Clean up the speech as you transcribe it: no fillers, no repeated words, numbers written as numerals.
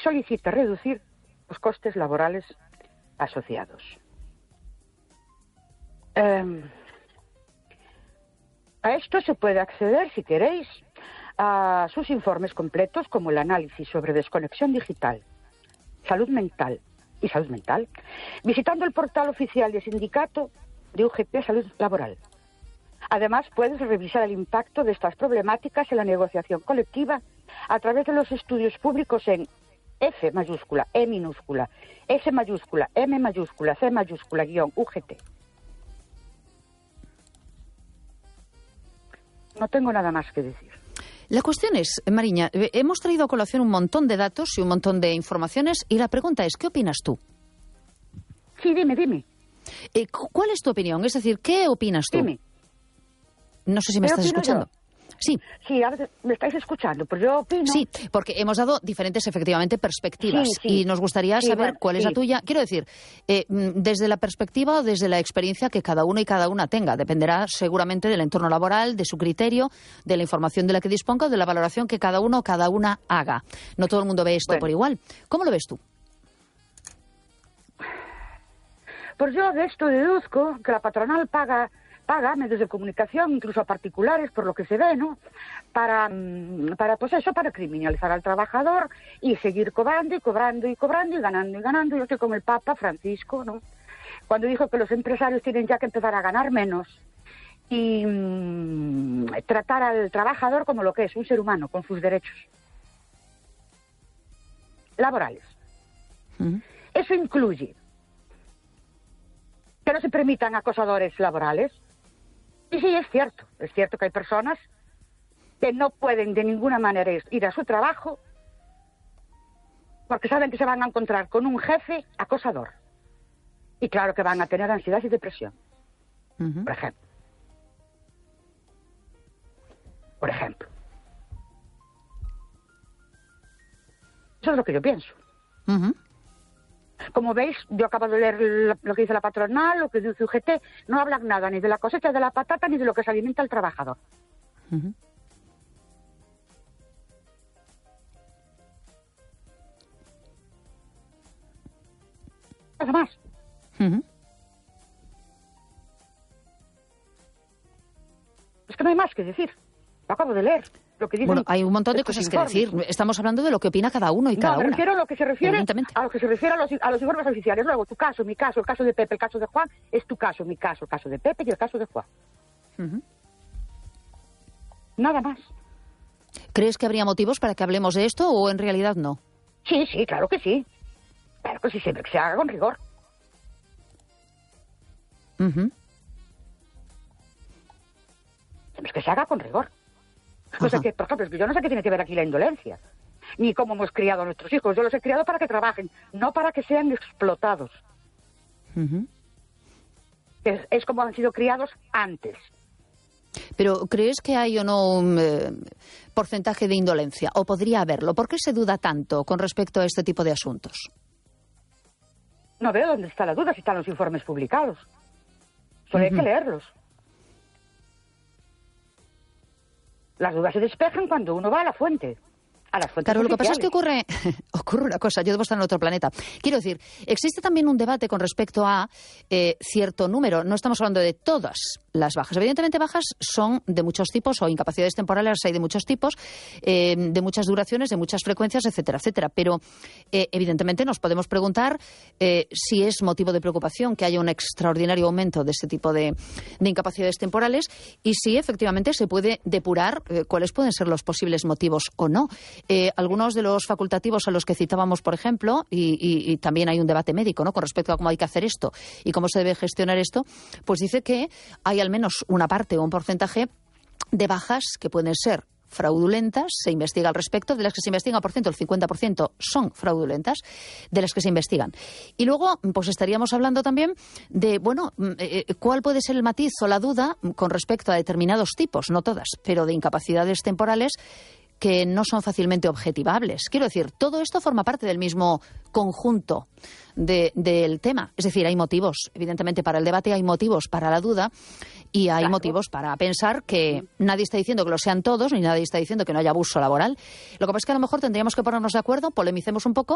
solicita reducir os costes laborales asociados. A esto se puede acceder, si queréis, a sus informes completos, como el análisis sobre desconexión digital, salud mental, visitando el portal oficial del sindicato de UGT Salud Laboral. Además, puedes revisar el impacto de estas problemáticas en la negociación colectiva a través de los estudios públicos en F mayúscula, E minúscula, S mayúscula, M mayúscula, C mayúscula, guión, UGT. No tengo nada más que decir. La cuestión es, Mariña, hemos traído a colación un montón de datos y un montón de informaciones y la pregunta es, ¿qué opinas tú? Sí, dime. ¿Cuál es tu opinión? Es decir, ¿qué opinas tú? Dime. No sé si me estás escuchando. Yo? Sí. Sí, ahora me estáis escuchando, pues yo opino... Sí, porque hemos dado diferentes, efectivamente, perspectivas y nos gustaría saber cuál es la tuya. Quiero decir, desde la perspectiva o desde la experiencia que cada uno y cada una tenga. Dependerá seguramente del entorno laboral, de su criterio, de la información de la que disponga o de la valoración que cada uno o cada una haga. No todo el mundo ve esto por igual. ¿Cómo lo ves tú? Pues yo de esto deduzco que la patronal paga medios de comunicación, incluso a particulares, por lo que se ve, ¿no? Para criminalizar al trabajador y seguir cobrando y ganando. Yo estoy con el Papa Francisco, ¿no? Cuando dijo que los empresarios tienen ya que empezar a ganar menos y tratar al trabajador como lo que es, un ser humano, con sus derechos laborales. Eso incluye que no se permitan acosadores laborales. Y sí, es cierto que hay personas que no pueden de ninguna manera ir a su trabajo porque saben que se van a encontrar con un jefe acosador. Y claro que van a tener ansiedad y depresión, por ejemplo. Eso es lo que yo pienso. Como veis, yo acabo de leer lo que dice la patronal, lo que dice UGT, no hablan nada ni de la cosecha de la patata ni de lo que se alimenta el trabajador. Nada más. Es que no hay más que decir. Lo acabo de leer. Lo que dicen, bueno, hay un montón de cosas que decir. Estamos hablando de lo que opina cada uno y cada una. Me refiero a lo que se refiere a los informes oficiales. Luego, tu caso, mi caso, el caso de Pepe, el caso de Juan, es tu caso, mi caso, el caso de Pepe y el caso de Juan. Nada más. ¿Crees que habría motivos para que hablemos de esto o en realidad no? Sí, claro que sí. Claro que sí, siempre que se haga con rigor. Siempre que se haga con rigor. Cosa que, por ejemplo, es que yo no sé qué tiene que ver aquí la indolencia, ni cómo hemos criado a nuestros hijos. Yo los he criado para que trabajen, no para que sean explotados. Es como han sido criados antes. Pero ¿crees que hay o no un porcentaje de indolencia? ¿O podría haberlo? ¿Por qué se duda tanto con respecto a este tipo de asuntos? No veo dónde está la duda si están los informes publicados. Solo hay que leerlos. Las dudas se despejan cuando uno va a la fuente. Claro, lo que pasa es que ocurre una cosa, yo debo estar en otro planeta. Quiero decir, existe también un debate con respecto a cierto número. No estamos hablando de todas las bajas. Evidentemente bajas son de muchos tipos, o incapacidades temporales hay de muchos tipos, de muchas duraciones, de muchas frecuencias, etcétera, etcétera. Pero evidentemente nos podemos preguntar si es motivo de preocupación que haya un extraordinario aumento de este tipo de incapacidades temporales y si efectivamente se puede depurar cuáles pueden ser los posibles motivos o no. Algunos de los facultativos a los que citábamos, por ejemplo, y también hay un debate médico, ¿no?, con respecto a cómo hay que hacer esto y cómo se debe gestionar esto, pues dice que hay al menos una parte o un porcentaje de bajas que pueden ser fraudulentas, se investiga al respecto, de las que se investigan, por ciento, el 50% son fraudulentas, de las que se investigan. Y luego, pues estaríamos hablando también de, bueno, cuál puede ser el matiz o la duda con respecto a determinados tipos, no todas, pero de incapacidades temporales que no son fácilmente objetivables. Quiero decir, todo esto forma parte del mismo conjunto del tema. Es decir, hay motivos, evidentemente, para el debate, hay motivos para la duda y hay motivos para pensar que nadie está diciendo que lo sean todos ni nadie está diciendo que no haya abuso laboral. Lo que pasa es que a lo mejor tendríamos que ponernos de acuerdo, polemicemos un poco